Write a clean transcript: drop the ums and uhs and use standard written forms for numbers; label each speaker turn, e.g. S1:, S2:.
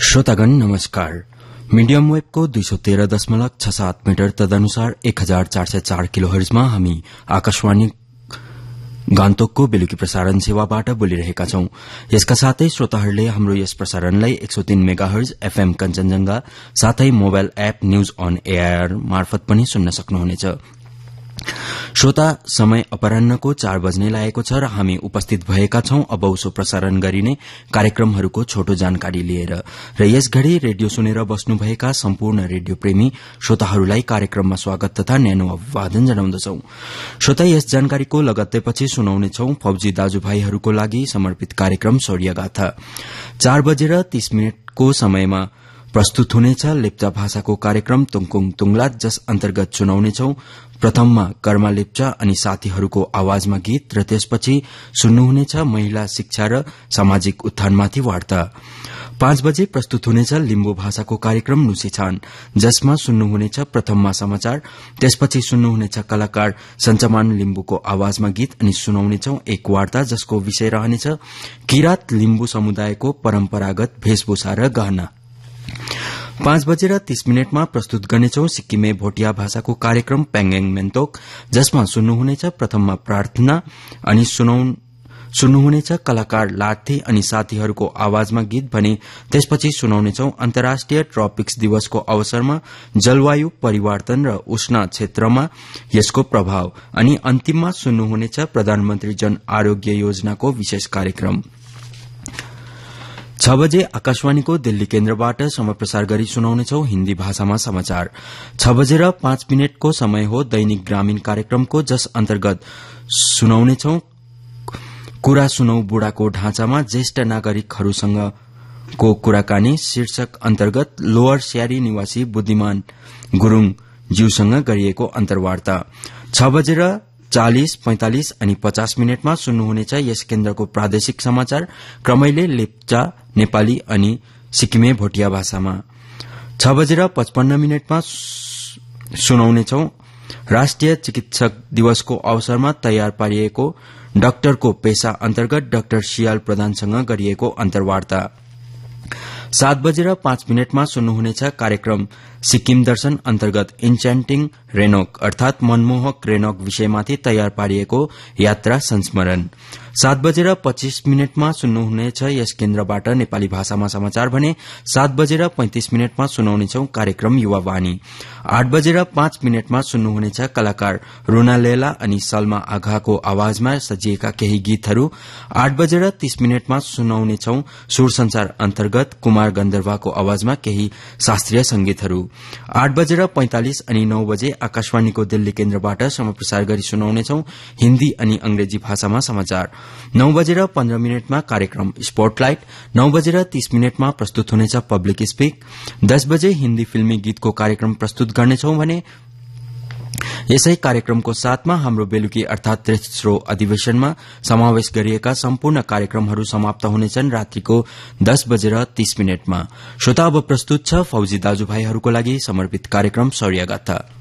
S1: श्रोतागण नमस्कार। Medium Webco 213.67 metre तदनुसार 1404 किलोहर्जमा हामी आकाशवाणी गान्तोकको बेलुकी प्रसारण सेवाबाट बोलिरहेका छौं। यसका साथै श्रोताहरूले हाम्रो यस प्रसारणलाई 103 मेगाहर्ज एफएम कञ्चनजंघा साथै mobile app news on AIR मार्फत पनि सुन्न सक्नुहुनेछ। श्रोता, समय अपरान्नको 4 बज्ने लागेको छ र हामी उपस्थित भएका छौं अब उसो प्रसारण गरिने कार्यक्रमहरूको छोटो जानकारी लिएर र यस घड़ी रेडियो सुनेर बस्नुभएका सम्पूर्ण रेडियो प्रेमी श्रोताहरूलाई कार्यक्रममा स्वागत तथा न्यानो अभिवादन जनाउँदछौ। श्रोता, यस जानकारीको लगत्तैपछि सुनाउनेछौ फौजी दाजुभाइहरूको लागि समर्पित कार्यक्रम शौर्यगाथा। 4:30 को समयमा प्रस्तुत हुनेछ लेप्चा भाषाको कार्यक्रम तुङकुङ तुङलात, जस अन्तर्गत सुनाउनेछौ प्रथममा कर्मा लेप्चा अनि साथीहरूको आवाजमा गीत र त्यसपछि सुन्नुहुनेछ महिला शिक्षा र सामाजिक उत्थानमाथि वार्ता। 5 बजे प्रस्तुत हुनेछ लिम्बू भाषाको कार्यक्रम नुसिछान, जसमा सुन्नुहुनेछ प्रथममा समाचार, त्यसपछि सुन्नुहुनेछ कलाकार सञ्चमान लिम्बूको आवाजमा गीत अनि सुनाउनेछौ एक वार्ता जसको विषय रहनेछ किरात लिम्बू समुदायको परम्परागत वेशभूषा र गहना। 5:30 मा प्रस्तुत गर्नेछौ सिक्किमे भोटिया भाषाको कार्यक्रम पेंगेङ मेन्तोक, जसमा सुन्नुहुनेछ प्रथममा प्रार्थना अनि सुन्नुहुनेछ कलाकार लाथे अनि साथीहरूको आवाजमा गीत भने त्यसपछि सुनाउनेछौ अन्तर्राष्ट्रिय ट्रपिक्स दिवसको अवसरमा जलवायु परिवर्तन र उष्ण क्षेत्रमा यसको प्रभाव अनि अन्तिममा सुन्नुहुनेछ प्रधानमन्त्री जन आरोग्य योजनाको विशेष कार्यक्रम। 6 बजे आकाशवाणीको दिल्ली केन्द्रबाट समप्रसार गरी सुनाउनेछौ हिन्दी भाषामा समाचार। 6:05 को समय हो दैनिक ग्रामीण कार्यक्रमको, जस अन्तर्गत सुनाउनेछौ कुरा सुनौ बुढाको ढाँचामा ज्येष्ठ नागरिकहरूसँगको कुराकानी शीर्षक अन्तर्गत लोअर स्यारी निवासी बुद्धिमान गुरूङ ज्यूसँग गरिएको अन्तर्वार्ता। 6:40, 45 अनि 50 मा सुन्नुहुनेछ यस केन्द्रको प्रादेशिक समाचार क्रमैले लेप्चा, नेपाली अनि सिक्किमे भोटिया भाषामा। 6:55 मा सुनाउनेछौ राष्ट्रिय चिकित्सक दिवसको अवसरमा तयार पारिएको डाक्टरको पेशा अन्तर्गत डाक्टर शियाल प्रधानसँग गरिएको अन्तर्वार्ता। 7:05 मा सुन्नुहुनेछ कार्यक्रम सिक्किम दर्शन अन्तर्गत इन्चेन्टिङ रेनोक अर्थात मनमोहक रेनोक विषयमाथि तयार पारिएको यात्रा संस्मरण। 7:25 मा सुन्नुहुनेछ यस केन्द्रबाट नेपाली भाषामा समाचार भने 7:35 मा सुनाउनेछौ कार्यक्रम युवा वाणी। 8:05 मा सुन्नुहुनेछ कलाकार रुना लेला अनि सलमा आघाको आवाजमा सजिएका केही गीतहरू। 8:30 मा सुनाउनेछौ सुर संसार अन्तर्गत कुमार गन्धर्वको आवाजमा केही शास्त्रीय संगीतहरू। 8:45 अनि 9 बजे आकाशवाणीको दिल्ली केन्द्रबाट समप्रसार गरी सुनाउनेछौ हिन्दी अनि अंग्रेजी भाषामा समाचार। 9:15 मा कार्यक्रम स्पोर्टलाइट। 9:30 मा प्रस्तुत हुनेछ पब्लिक स्पीक। 10 बजे हिन्दी फिल्मी गीतको कार्यक्रम प्रस्तुत गर्नेछौ भने यसै कार्यक्रमको साथमा हाम्रो बेलुकी अर्थात तेस्रो अधिवेशनमा समावेश गरिएका सम्पूर्ण कार्यक्रमहरू समाप्त हुनेछन् रात्रिको 10:30 मा। श्रोता, अब प्रस्तुत छ फौजी दाजुभाइहरूको लागि समर्पित कार्यक्रम शौर्यगाथा।